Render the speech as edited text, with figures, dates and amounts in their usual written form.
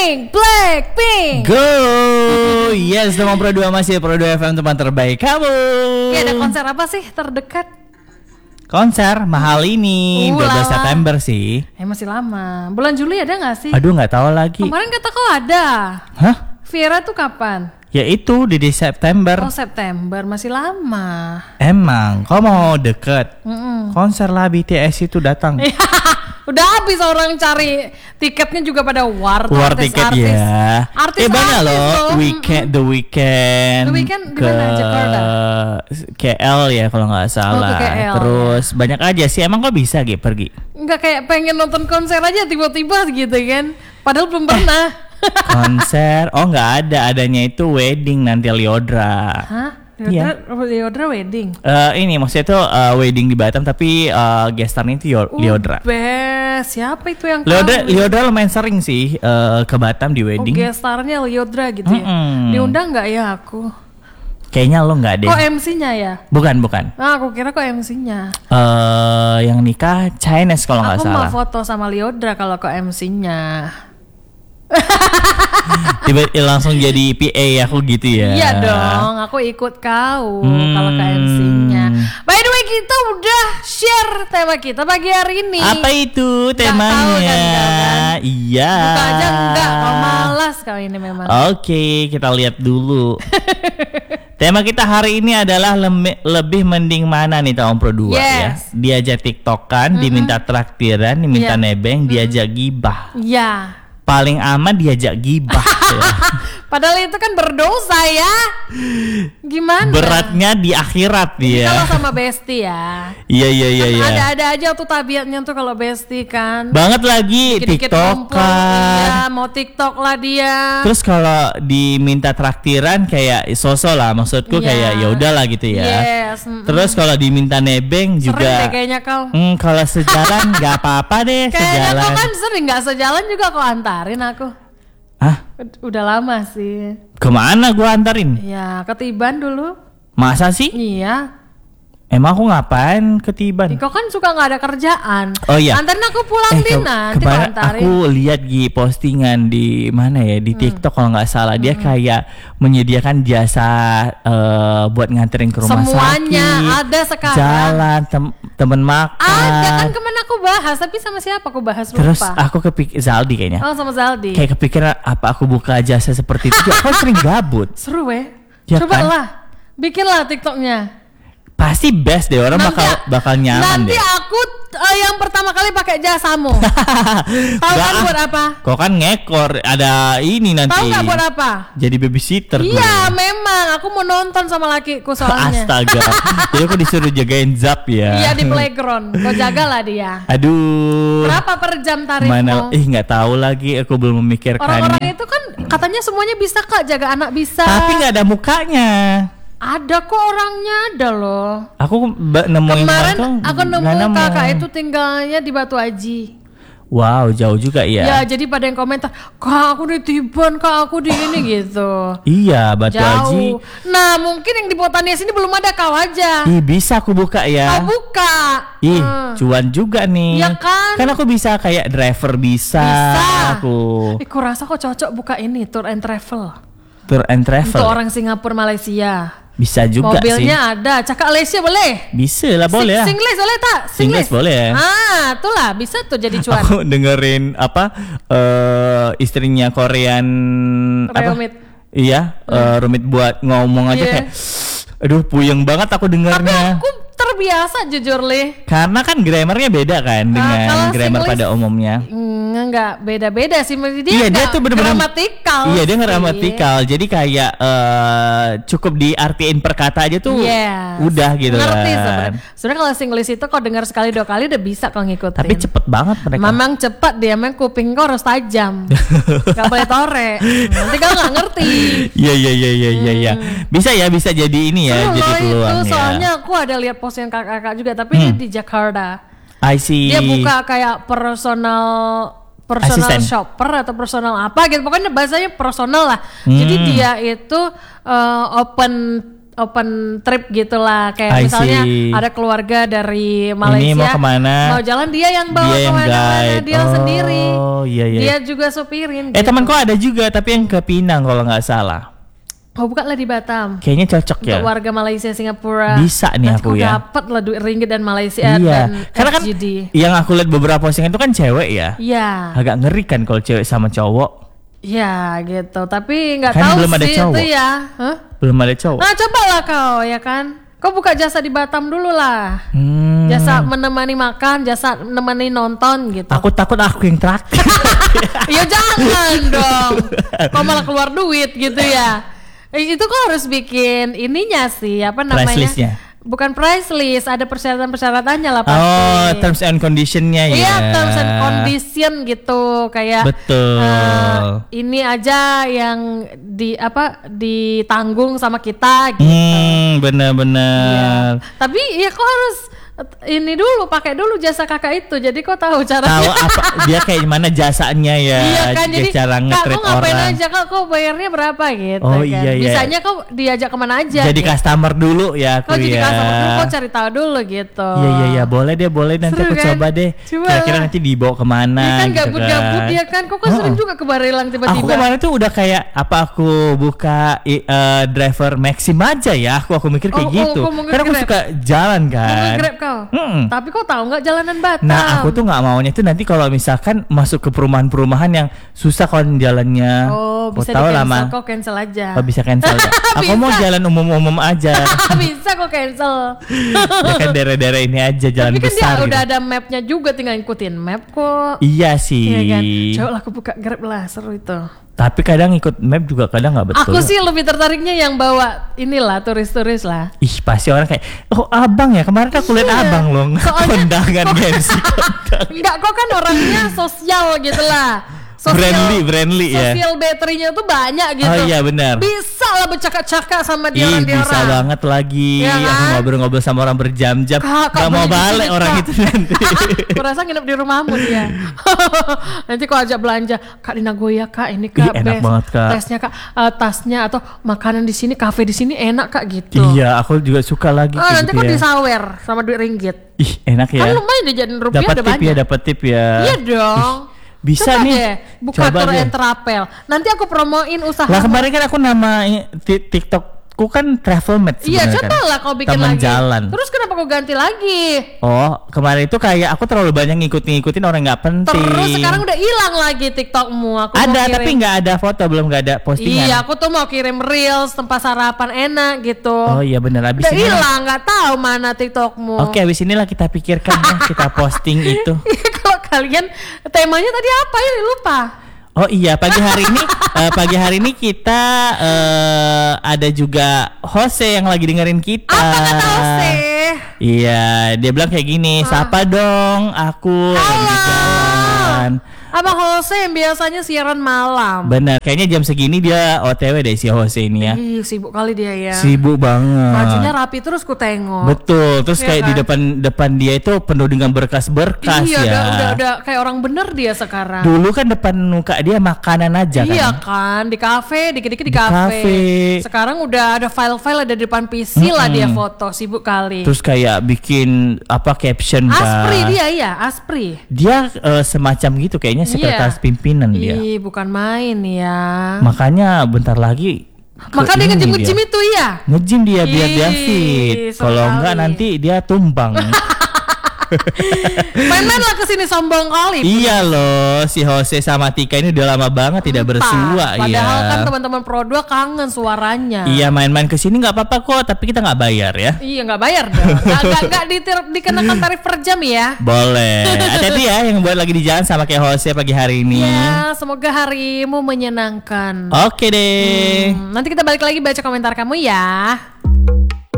Blackpink. Go! Yes, teman Pro 2 masih Pro 2 FM teman terbaik kamu. Ya, ada konser apa sih terdekat? Konser mahal ini 12 lama. September sih. Masih lama. Bulan Juli ada nggak sih? Aduh, nggak tahu lagi. Kemarin kata kau ada. Hah? Viera tuh kapan? Ya itu di September. Oh, September, masih lama. Emang, kau mau deket? Konser lah BTS itu datang. Udah habis orang cari tiketnya juga pada war tiket artis. ya. Artis banyak loh. tuh. The Weekend. The Weeknd di ke mana? Jakarta? KL ya kalau nggak salah. ke KL, Terus banyak aja sih. Emang kau bisa gitu pergi? Nggak kayak pengen nonton konser aja tiba-tiba gitu kan. Padahal belum pernah. Konser? Oh nggak ada. Adanya itu wedding nanti Lyodra. Hah? Iya. Lyodra wedding? Ini maksudnya tuh wedding di Batam tapi gestarnya itu Lyodra. Siapa itu yang Lyodra lumayan sering sih ke Batam di wedding. gestarnya Lyodra gitu ya. Diundang nggak ya aku? Kayaknya lo nggak deh. Kok MC-nya ya? Bukan. Aku kira kok MC-nya. Yang nikah Chinese kalau nggak Aku salah. mau foto sama Lyodra kalau kok MC-nya. Tiba-tiba langsung jadi PA aku gitu ya. Iya dong, aku ikut kau kalau ke MC-nya. By the way, kita udah share tema kita pagi hari ini. Apa itu temanya? Tahu kan? Iya. Buka aja enggak, kau malas kau ini memang. Oke, kita lihat dulu. Tema kita hari ini adalah lebih mending mana nih Om Pro 2 ya. Diajak TikTokan, diminta traktiran, diminta nebeng, diajak gibah. Iya. Paling aman diajak gibah ya. Padahal itu kan berdosa ya. Gimana? Beratnya di akhirat ya. Kalau sama bestie ya. Iya. Ada aja tuh tabiatnya tuh kalau bestie kan. Banget lagi Dikit-dikit TikTokan. Iya, mau TikTok lah dia. Terus kalau diminta traktiran kayak sosok lah, maksudku kayak ya udahlah gitu ya. Yes. Terus kalau diminta nebeng Sering juga. deh kayaknya kau. Kalau sejalan nggak apa-apa deh. Kayaknya sejalan. kau kan sering nggak sejalan juga kau antarin aku. Hah? Udah lama sih. Kemana gua antarin? Ya, ketiban dulu. Masa sih? Iya. Emang aku ngapain ketiban? Kau kan suka nggak ada kerjaan. Oh iya. Antarin aku pulang nanti kau kemarin antarin. aku lihat postingan di mana ya, di TikTok kalau nggak salah. Dia kayak menyediakan jasa buat nganterin ke rumah Semuanya sakit. ada sekarang. Jalan temen makan. Ada kan kemana aku bahas, tapi sama siapa aku bahas lupa. Terus aku kepikir Zaldi kayaknya. Oh, sama Zaldi. Kayak kepikiran apa aku buka jasa seperti itu. Aku sering gabut. Seru Ya Coba kan? lah. Bikinlah TikToknya. Pasti best deh, orang bakal nyaman nanti deh. aku yang pertama kali pakai jasamu. Tahu kan buat apa? Kok kan ngekor, ada ini nanti. Tahu nggak buat apa? Jadi babysitter. Iya, memang aku mau nonton sama lakiku soalnya. Astaga. Jadi aku disuruh jagain Zap ya. Iya, di playground. Kau jagalah dia. Aduh. Berapa per jam tarifmu? Nggak tahu lagi, aku belum memikirkannya. Orang-orang itu kan katanya semuanya bisa Kak, jaga anak bisa. Tapi nggak ada mukanya. Ada kok orangnya, ada loh. Aku nemuin Kemarin tuh, aku nggak nemu kakak itu tinggalnya di Batu Aji. Wow, jauh juga ya. Ya, jadi pada yang komentar, Kak aku ditiban, Kak aku di ini gitu. Iya, Batu Aji. Jauh. Nah, mungkin yang di Botanias ini belum ada kau aja. Ih, bisa aku buka ya. Kau buka. Ih, cuan juga nih. Ya kan? Kan aku bisa kayak driver bisa. Aku. Aku rasa kok cocok buka ini tour and travel. Tour and travel. Untuk orang Singapura, Malaysia. Bisa juga Mobilnya sih. ada. Cakak Malaysia boleh? Bisa lah, boleh ya. Singlish boleh tak? Singlish boleh. Itulah bisa tuh jadi cuan. Aku dengerin istrinya Korean Rumit. Iya, Rumit buat ngomong aja kayak aduh puyeng banget aku dengernya. Tapi aku terbiasa jujur Lih. Karena kan grammarnya beda kan dengan grammar Singlish, pada umumnya. Enggak, beda-beda sih. Iya, dia tuh bener-bener gramatikal. Iya, dia sih. gramatikal. Jadi kayak cukup diartiin per kata aja tuh udah gitu Ngerti kan. sebenarnya kalau Singlish itu kau dengar sekali 2 kali udah bisa kau ngikutin. Tapi cepet banget mereka. Memang cepat dia, memang kuping kau harus tajam. Gak boleh tore. Nanti kau nggak ngerti. Iya. Bisa jadi ini ya, Seru jadi loh peluang itu, ya. soalnya aku ada lihat postingan kakak-kakak juga, tapi dia di Jakarta. I see. Dia buka kayak personal Asisten. shopper atau personal apa gitu, pokoknya bahasanya personal lah. Jadi dia itu open open trip gitulah, kayak I misalnya see. ada keluarga dari Malaysia Ini mau kemana? mau jalan, dia yang bawa Dia yang kemana-mana, guide. dia sendiri. Oh iya. Dia juga supirin. Temanku ada juga tapi yang ke Pinang kalau nggak salah. Oh bukan lah di Batam. Kayaknya cocok ya. Untuk warga Malaysia Singapura. Bisa nih nanti aku ya. Dapat lah duit ringgit dan Malaysia Iya. dan Karena kan FGD. yang aku lihat beberapa postingan itu kan cewek ya. Iya. Agak ngeri kan kalau cewek sama cowok. Ya gitu. Tapi nggak Kan tahu belum ada sih cowok. itu ya. Hah? Belum ada cowok. Nah cobalah kau ya kan. Kau buka jasa di Batam dulu lah. Hmm. Jasa menemani makan, jasa menemani nonton gitu. Aku takut aku yang traktir. Ya jangan dong. Kau malah keluar duit gitu ya. Itu kau harus bikin ininya sih, apa namanya? Price list-nya. Bukan price list, ada persyaratan-persyaratannya lah pasti. Oh, terms and condition-nya ya. Iya, terms and condition gitu, kayak betul. ini aja yang ditanggung sama kita gitu. Bener-bener. Iya. Tapi ya kok harus ini dulu, pakai dulu jasa kakak itu, jadi kok tahu caranya. Tahu apa dia kayak gimana jasanya ya. Iya kan, jadi cara kak nge-treat kok ngapain orang. aja kak, kok bayarnya berapa gitu Oh, kan. iya. Bisanya kok diajak kemana aja. Jadi gitu. customer dulu ya aku Kok jadi ya. customer dulu, kok cari tahu dulu gitu. Iya, boleh nanti Seru aku kan? coba deh. Coba Kira-kira lah. nanti dibawa kemana Iya kan, gitu gabut-gabut kan. dia kan, kok sering juga ke Barelang Aku tiba-tiba. kemarin tuh udah kayak apa aku buka driver Maxim aja ya. Aku mikir kayak gitu. kok mau Karena aku nge-grab? suka jalan Mau kan. nge-grab kau. Tapi kok tahu nggak jalanan Batam? Nah aku tuh nggak maunya tuh nanti kalau misalkan masuk ke perumahan-perumahan yang susah kalau jalannya. Oh, bisa tahu di cancel, lama. kok cancel aja. Oh, bisa cancel ya. Aku mau Bisa. jalan umum-umum aja. Bisa kok cancel. Ya kan daerah-daerah ini aja jalan Tapi kan besar. dia udah gitu. ada mapnya juga, tinggal ikutin map kok. Iya sih. Iya kan? Coba lah aku buka Grab lah, seru itu. Tapi kadang ikut map juga kadang nggak betul. Aku sih lebih tertariknya yang bawa inilah turis-turis lah. Ih pasti orang kayak, oh abang ya, kemarin aku lihat Iya. abang loh. Soalnya- Kondangan MC. Enggak, kok kan orangnya sosial gitu lah. Friendly ya. Sosial baterainya tuh banyak gitu. Oh iya benar. Bisa lah bercakap-cakap sama dia Ih orang bisa banget lagi. Iya Aku kan? ngobrol-ngobrol sama orang berjam-jam. Kak, Gak mau beli di balik sini, orang Kak. itu nanti. Aku rasa nginep di rumahmu dia. Nanti kok ajak belanja, Kak di Nagoya Kak, ini Kak Ih, enak best. banget, Kak. Tesnya Kak, tasnya atau makanan di sini, kafe di sini enak Kak gitu. Iya aku juga suka lagi kayak Nanti gitu kok ya. disawer sama duit ringgit. Ih enak ya. Kan lumayan dijadiin rupiah Dapat udah tip banyak. ya, dapat tip ya. Iya dong. Bisa Coba nih. deh, buka Coba tour deh. and travel. Nanti aku promoin usaha. Lah kemarin kan aku nama TikTokku kan travel mate Iya, sebenarnya coba kan. lah kau bikin Teman lagi. jalan. Terus kenapa kau ganti lagi? Oh kemarin itu kayak aku terlalu banyak ngikutin orang nggak penting. Terus sekarang udah hilang lagi TikTokmu. Aku mau ada kirim. tapi nggak ada foto, belum nggak ada postingan. Iya, aku tuh mau kirim reels tempat sarapan enak gitu. Oh iya benar, abis Udah ini hilang, nggak tahu mana TikTokmu. Oke, abis inilah kita pikirkan ya, kita posting itu. Kalau kalian temanya tadi apa ya? Lupa. Oh iya, pagi hari ini kita ada juga Jose yang lagi dengerin kita. Apa kata Jose? Iya, dia bilang kayak gini, sapa dong, aku lagi di jalan. Abang Jose yang biasanya siaran malam. Bener, kayaknya jam segini dia OTW deh si Jose ini ya. Ih, sibuk kali dia ya. Sibuk banget. Bajunya rapi terus ku tengok. Betul, terus Iya kayak di kan? depan dia itu penuh dengan berkas-berkas Iya, ya. udah kayak orang bener dia sekarang. Dulu kan depan muka dia makanan aja Iya kan. kan, di kafe, dikit-dikit di Di kafe. kafe. Sekarang udah ada file-file ada di depan PC lah dia foto, sibuk kali. Terus kayak bikin apa caption Aspri kan. dia ya, Aspri. Dia semacam gitu kayaknya sekretaris Iya. pimpinan dia. Ih, bukan main ya. Makanya bentar lagi Maka dia ngejim-ngejim itu ya. Ngejim dia biar dia Ih, fit. Kalau sekali. enggak nanti dia tumbang. Main-main lah kesini sombong kali. Iya loh, si Jose sama Tika ini udah lama banget tidak bersua ya. Padahal kan teman-teman Pro 2 kangen suaranya. Iya, main-main kesini nggak apa-apa kok, tapi kita nggak bayar ya. Iya, nggak bayar dong. Nggak dikenakan tarif per jam ya. Boleh. Hati-hati ya yang buat lagi di jalan sama kayak Jose pagi hari ini. Ya, semoga harimu menyenangkan. Oke deh. Nanti kita balik lagi baca komentar kamu ya.